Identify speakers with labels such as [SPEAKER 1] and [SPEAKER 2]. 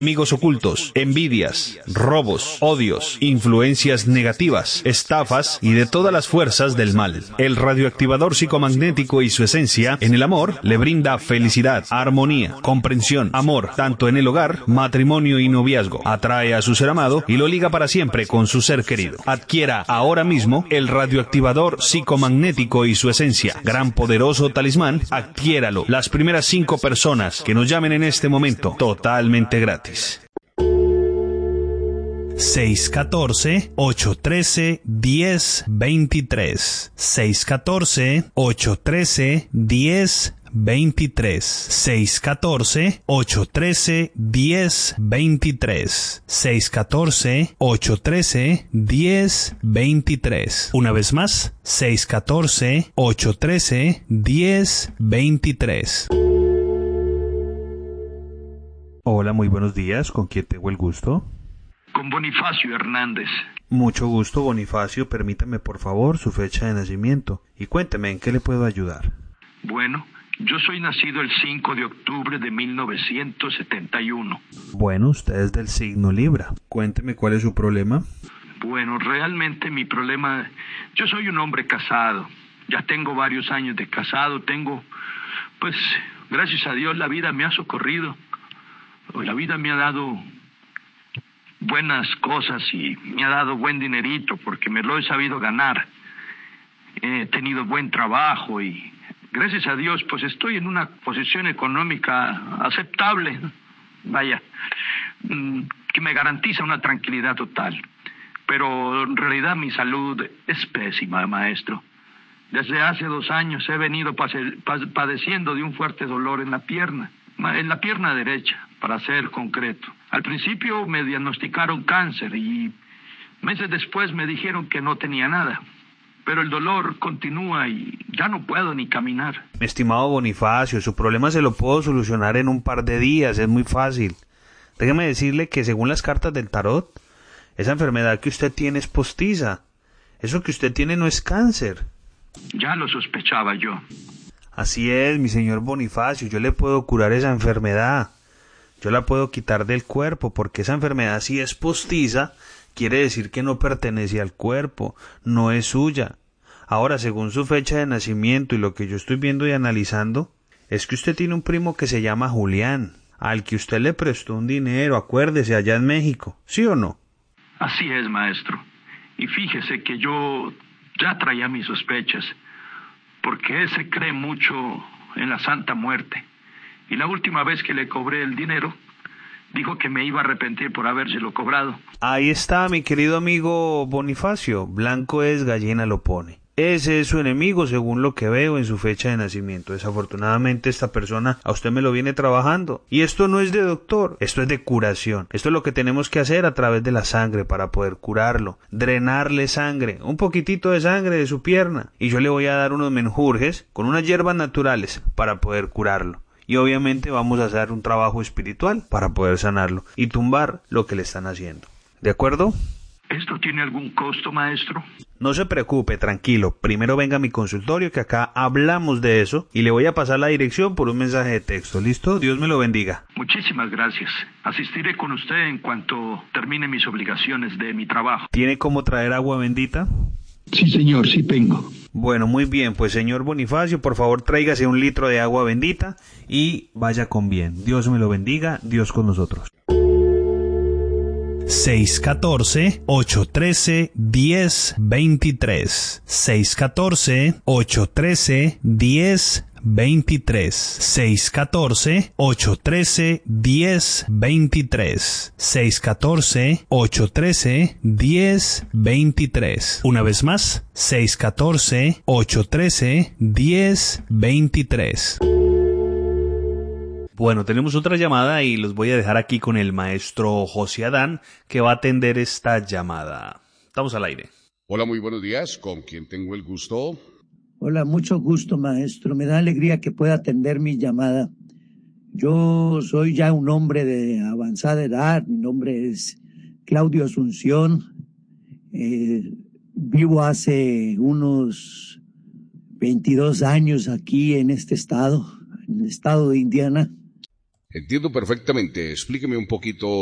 [SPEAKER 1] Amigos ocultos, envidias, robos, odios, influencias negativas, estafas y de todas las fuerzas del mal. El radioactivador psicomagnético y su esencia en el amor le brinda felicidad, armonía, comprensión, amor, tanto en el hogar, matrimonio y noviazgo. Atrae a su ser amado y lo liga para siempre con su ser querido. Adquiera ahora mismo el radioactivador psicomagnético y su esencia. Gran poderoso talismán, adquiéralo. Las primeras 5 personas que nos llamen en este momento, totalmente gratis. 614-813-1023 614-813-1023 614-813-1023 614-813-1023. Una vez más, 614-813-1023. Hola, muy buenos días. ¿Con quién tengo el gusto?
[SPEAKER 2] Con Bonifacio Hernández.
[SPEAKER 1] Mucho gusto, Bonifacio. Permítame, por favor, su fecha de nacimiento y cuénteme en qué le puedo ayudar.
[SPEAKER 2] Bueno, yo soy nacido el 5 de octubre de 1971.
[SPEAKER 1] Bueno, usted es del signo Libra. Cuénteme cuál es su problema.
[SPEAKER 2] Bueno, realmente mi problema... Yo soy un hombre casado. Ya tengo varios años de casado. Pues, gracias a Dios, la vida me ha socorrido. La vida me ha dado buenas cosas y me ha dado buen dinerito porque me lo he sabido ganar. He tenido buen trabajo y gracias a Dios pues estoy en una posición económica aceptable, vaya, que me garantiza una tranquilidad total. Pero en realidad mi salud es pésima, maestro. Desde hace 2 años he venido padeciendo de un fuerte dolor en la pierna derecha, para ser concreto. Al principio me diagnosticaron cáncer y meses después me dijeron que no tenía nada. Pero el dolor continúa y ya no puedo ni caminar.
[SPEAKER 1] Mi estimado Bonifacio, su problema se lo puedo solucionar en un par de días, es muy fácil. Déjeme decirle que según las cartas del tarot, esa enfermedad que usted tiene es postiza. Eso que usted tiene no es cáncer.
[SPEAKER 2] Ya lo sospechaba yo.
[SPEAKER 1] Así es, mi señor Bonifacio, yo le puedo curar esa enfermedad. Yo la puedo quitar del cuerpo, porque esa enfermedad si es postiza, quiere decir que no pertenece al cuerpo, no es suya. Ahora, según su fecha de nacimiento y lo que yo estoy viendo y analizando, es que usted tiene un primo que se llama Julián, al que usted le prestó un dinero, acuérdese, allá en México, ¿sí o no?
[SPEAKER 2] Así es, maestro. Y fíjese que yo ya traía mis sospechas, porque ese cree mucho en la Santa Muerte. Y la última vez que le cobré el dinero, dijo que me iba a arrepentir por habérselo cobrado.
[SPEAKER 1] Ahí está, mi querido amigo Bonifacio. Blanco es, gallina lo pone. Ese es su enemigo según lo que veo en su fecha de nacimiento. Desafortunadamente esta persona a usted me lo viene trabajando. Y esto no es de doctor, esto es de curación. Esto es lo que tenemos que hacer a través de la sangre para poder curarlo. Drenarle sangre, un poquitito de sangre de su pierna. Y yo le voy a dar unos menjurjes con unas hierbas naturales para poder curarlo. Y obviamente vamos a hacer un trabajo espiritual para poder sanarlo y tumbar lo que le están haciendo. ¿De acuerdo?
[SPEAKER 2] ¿Esto tiene algún costo, maestro?
[SPEAKER 1] No se preocupe, tranquilo. Primero venga a mi consultorio que acá hablamos de eso y le voy a pasar la dirección por un mensaje de texto. ¿Listo? Dios me lo bendiga.
[SPEAKER 2] Muchísimas gracias. Asistiré con usted en cuanto termine mis obligaciones de mi trabajo.
[SPEAKER 1] ¿Tiene cómo traer agua bendita?
[SPEAKER 2] Sí, señor, sí tengo.
[SPEAKER 1] Bueno, muy bien, pues señor Bonifacio, por favor tráigase 1 litro de agua bendita y vaya con bien. Dios me lo bendiga, Dios con nosotros. 614-813-1023 614-813-1023 614-813-1023 614-813-1023. Una vez más, 614-813-1023. Bueno, tenemos otra llamada y los voy a dejar aquí con el maestro José Adán, que va a atender esta llamada. Estamos al aire.
[SPEAKER 3] Hola, muy buenos días. ¿Con quién tengo el gusto?
[SPEAKER 4] Hola, mucho gusto, maestro. Me da alegría que pueda atender mi llamada. Yo soy ya un hombre de avanzada edad. Mi nombre es Claudio Asunción. Vivo hace unos 22 años aquí en este estado, en el estado de Indiana.
[SPEAKER 3] Entiendo perfectamente. Explíqueme un poquito